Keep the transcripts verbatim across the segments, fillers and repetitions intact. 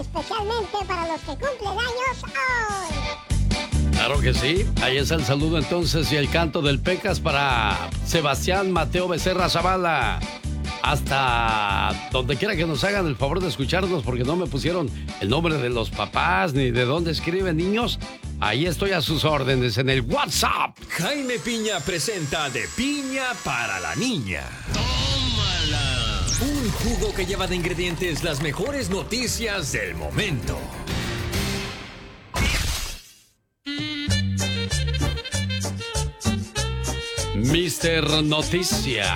especialmente para los que cumplen años hoy. Claro que sí. Ahí está el saludo entonces y el canto del Pecas para Sebastián Mateo Becerra Zavala. Hasta donde quiera que nos hagan el favor de escucharnos, porque no me pusieron el nombre de los papás ni de dónde escriben, niños. Ahí estoy a sus órdenes en el WhatsApp. Jaime Piña presenta De Piña para la Niña. ¡Tómala! Un jugo que lleva de ingredientes las mejores noticias del momento. mister Noticia.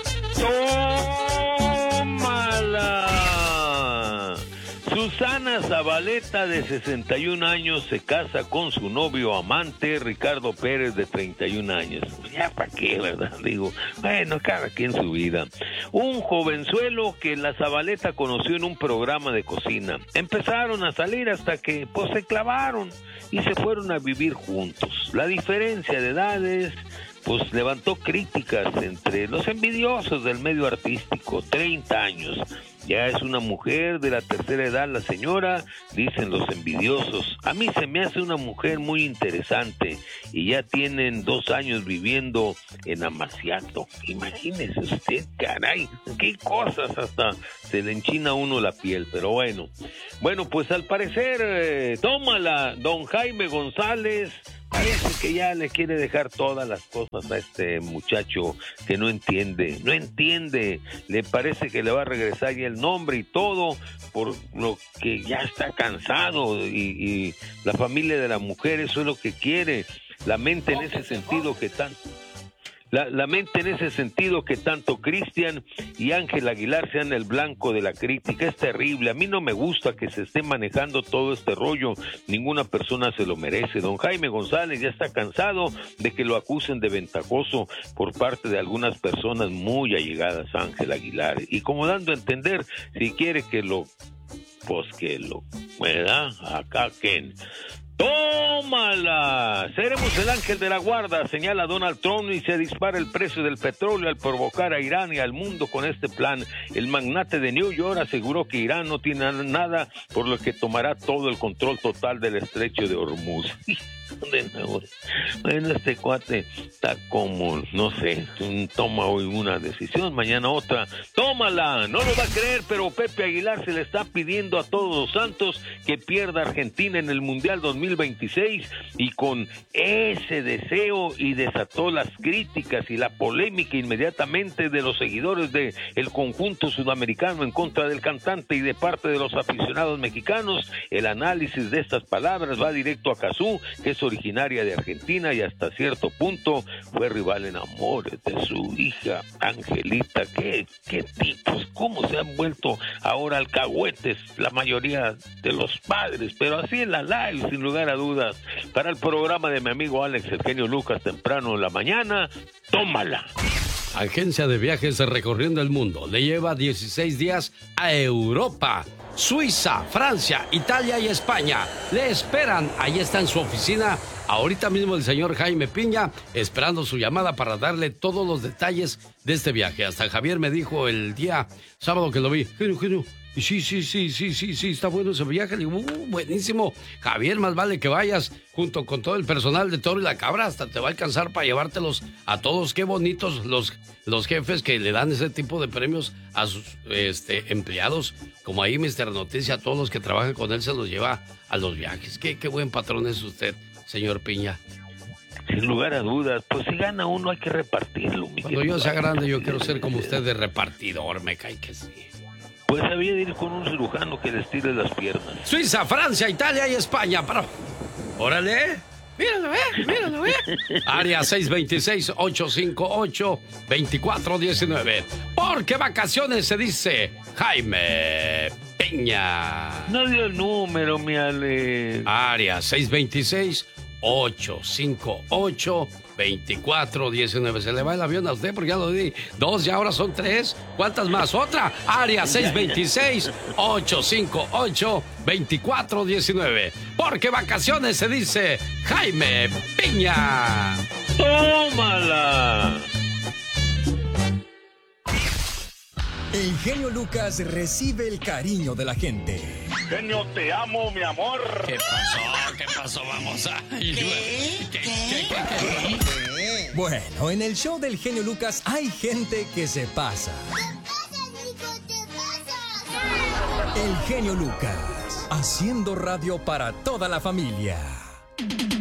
¡Tómala! Susana Zabaleta, de sesenta y un años, se casa con su novio amante, Ricardo Pérez, de treinta y un años. Ya para qué, ¿verdad? Digo, bueno, cada quien su vida. Un jovenzuelo que la Zabaleta conoció en un programa de cocina. Empezaron a salir hasta que, pues, se clavaron y se fueron a vivir juntos. La diferencia de edades, pues, levantó críticas entre los envidiosos del medio artístico. treinta años. Ya es una mujer de la tercera edad la señora, dicen los envidiosos. A mí se me hace una mujer muy interesante y ya tienen dos años viviendo en Amaciato. Imagínese usted, caray, qué cosas, hasta se le enchina a uno la piel, pero bueno. Bueno, pues al parecer, eh, tómala, don Jaime González. Parece que ya le quiere dejar todas las cosas a este muchacho que no entiende, no entiende, le parece que le va a regresar ya el nombre y todo, por lo que ya está cansado y, y la familia de la mujer eso es lo que quiere, la mente en ese sentido que tanto... La, la mente en ese sentido que tanto Cristian y Ángel Aguilar sean el blanco de la crítica es terrible. A mí no me gusta que se esté manejando todo este rollo. Ninguna persona se lo merece. Don Jaime González ya está cansado de que lo acusen de ventajoso por parte de algunas personas muy allegadas a Ángel Aguilar. Y como dando a entender, si quiere que lo... pues que lo... ¿verdad? Acá que... ¡Tómala! Seremos el ángel de la guarda, señala Donald Trump, y se dispara el precio del petróleo al provocar a Irán y al mundo con este plan. El magnate de New York aseguró que Irán no tiene nada, por lo que tomará todo el control total del estrecho de Hormuz. Bueno, este cuate está como, no sé, toma hoy una decisión, mañana otra. ¡Tómala! No lo va a creer, pero Pepe Aguilar se le está pidiendo a todos los santos que pierda Argentina en el Mundial dos mil veintiséis, y con ese deseo y desató las críticas y la polémica inmediatamente de los seguidores de el conjunto sudamericano en contra del cantante y de parte de los aficionados mexicanos. El análisis de estas palabras va directo a Cazú, que es originaria de Argentina y hasta cierto punto fue rival en amores de su hija Angelita. ¿Qué, qué tipos? ¿Cómo se han vuelto ahora alcahuetes la mayoría de los padres? Pero así en la live, sin lugar a dudas. Para el programa de mi amigo Alex Eugenio Lucas temprano en la mañana, tómala. Agencia de viajes recorriendo el mundo. Le lleva dieciséis días a Europa, Suiza, Francia, Italia y España. Le esperan. Ahí está en su oficina. Ahorita mismo el señor Jaime Piña esperando su llamada para darle todos los detalles de este viaje. Hasta Javier me dijo el día sábado que lo vi. Genio, genio. Y sí, sí, sí, sí, sí, sí, está bueno ese viaje. Le digo, uh, buenísimo. Javier, más vale que vayas junto con todo el personal de Toro y la Cabra. Hasta te va a alcanzar para llevártelos a todos. Qué bonitos los, los jefes que le dan ese tipo de premios a sus este, empleados. Como ahí mister Noticia, a todos los que trabajan con él se los lleva a los viajes. Qué, qué buen patrón es usted, señor Piña. Sin lugar a dudas, pues si gana uno hay que repartirlo. Mi Cuando yo sea grande yo quiero ser como usted de repartidor, me cae que sí. Pues había de ir con un cirujano que les tire las piernas. Suiza, Francia, Italia y España. Para... ¡Órale! Míralo, eh, míralo, eh. Área seis dos seis, ocho cinco ocho, dos cuatro uno nueve. Porque vacaciones se dice Jaime Piña. No dio el número, mi Ale. Área seis dos seis, ocho cinco ocho, dos cuatro uno nueve. Se le va el avión a usted porque ya lo di. Dos, ya ahora son tres. ¿Cuántas más? Otra. Área seis dos seis, ocho cinco ocho, dos cuatro uno nueve. Porque vacaciones se dice Jaime Piña. ¡Tómala! El genio Lucas recibe el cariño de la gente. Genio, te amo, mi amor. ¿Qué pasó? ¿Qué pasó? Vamos a... ¿Qué? ¿Qué? ¿Qué? ¿Qué? ¿Qué? Bueno, en el show del genio Lucas hay gente que se pasa. ¿Qué pasa, Nico? ¿Qué pasa? El genio Lucas, haciendo radio para toda la familia.